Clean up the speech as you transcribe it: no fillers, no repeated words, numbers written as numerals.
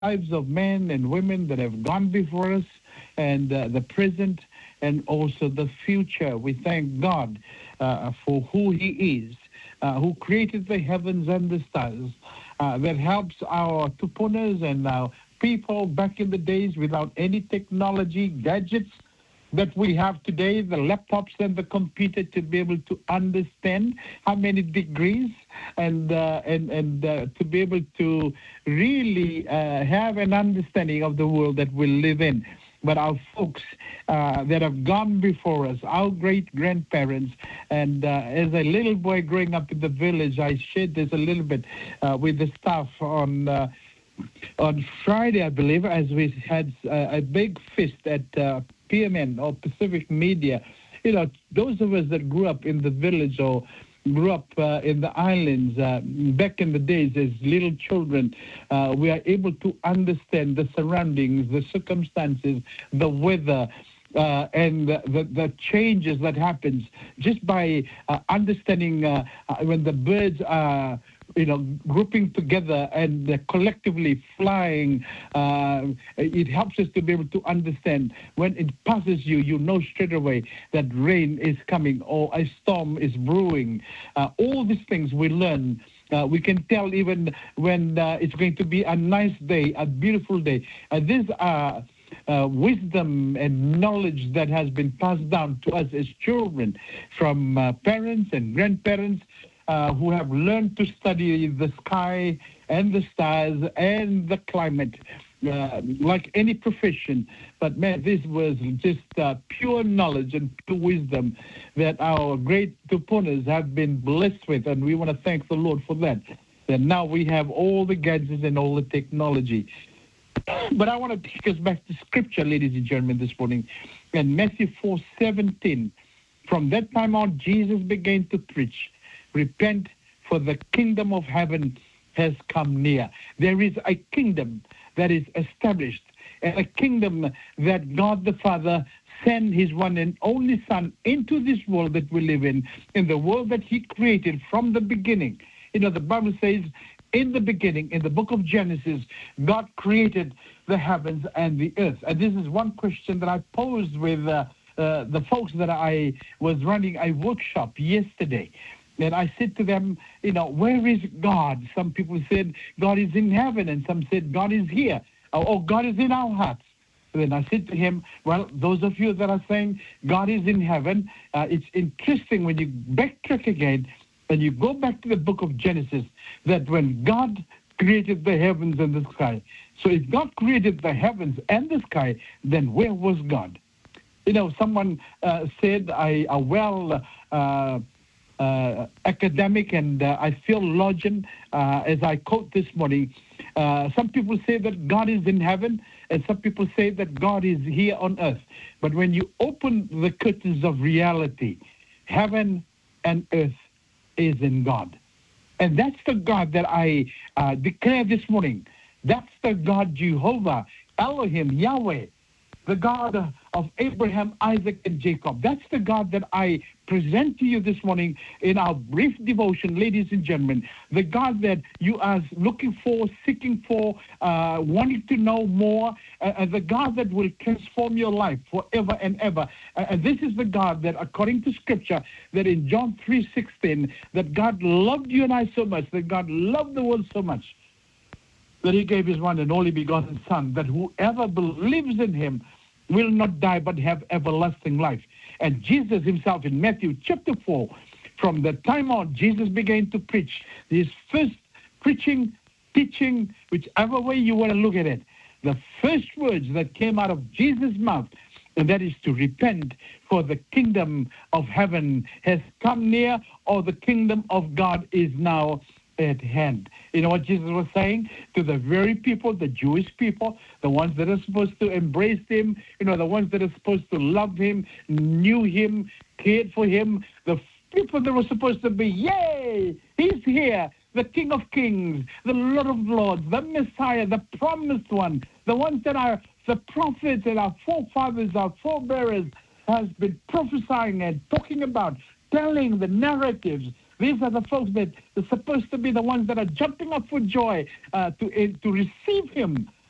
lives of men and women that have gone before us, and the present, and also the future. We thank God for who He is, who created the heavens and the stars, that helps our tupunas and our people back in the days without any technology, gadgets that we have today, the laptops and the computer, to be able to understand how many degrees, and to be able to really have an understanding of the world that we live in. But our folks that have gone before us, our great-grandparents, and as a little boy growing up in the village, I shared this a little bit with the staff on Friday, I believe, as we had a big feast at PMN, or Pacific Media. You know, those of us that grew up in the village or grew up in the islands back in the days as little children, we are able to understand the surroundings, the circumstances, the weather, and the changes that happens just by understanding when the birds are grouping together and collectively flying. It helps us to be able to understand when it passes you, you know straight away that rain is coming or a storm is brewing. All these things we learn. We can tell even when it's going to be a nice day, a beautiful day. These are wisdom and knowledge that has been passed down to us as children from parents and grandparents, who have learned to study the sky and the stars and the climate like any profession. But man, this was just pure knowledge and pure wisdom that our great tupunas have been blessed with, and we want to thank the Lord for that. That now we have all the gadgets and all the technology. But I want to take us back to Scripture, ladies and gentlemen, this morning. In Matthew 4:17, from that time on, Jesus began to preach, "Repent, for the kingdom of heaven has come near." There is a kingdom that is established, and a kingdom that God the Father sent His one and only Son into this world that we live in the world that He created from the beginning. You know, the Bible says, in the beginning, in the book of Genesis, God created the heavens and the earth. And this is one question that I posed with the folks that I was running a workshop yesterday. And I said to them, where is God? Some people said God is in heaven, and some said God is here, or God is in our hearts. And then I said to him, well, those of you that are saying God is in heaven, it's interesting when you backtrack again and you go back to the book of Genesis, that when God created the heavens and the sky, so if God created the heavens and the sky, then where was God? Someone said a well academic and a theologian, as I quote this morning, some people say that God is in heaven, and some people say that God is here on earth. But when you open the curtains of reality, heaven and earth is in God. And that's the God that I declare this morning. That's the God Jehovah, Elohim, Yahweh, the God of Abraham, Isaac, and Jacob. That's the God that I present to you this morning in our brief devotion, ladies and gentlemen. The God that you are looking for, seeking for, wanting to know more, the God that will transform your life forever and ever. And this is the God that, according to Scripture, that in John 3:16, that God loved you and I so much, that God loved the world so much, that He gave His one and only begotten Son, that whoever believes in Him will not die but have everlasting life. And Jesus Himself in Matthew chapter 4, from the time on, Jesus began to preach. His first preaching, teaching, whichever way you want to look at it, the first words that came out of Jesus' mouth, and that is to repent, for the kingdom of heaven has come near, or the kingdom of God is now at hand. You know what Jesus was saying to the very people, the Jewish people, the ones that are supposed to embrace Him, the ones that are supposed to love Him, knew Him, cared for Him, the people that were supposed to be, yay, He's here, the King of Kings, the Lord of Lords, the Messiah, the promised one, the ones that are the prophets and our forefathers, our forebearers has been prophesying and talking about, telling the narratives. These are the folks that are supposed to be the ones that are jumping up for joy to receive Him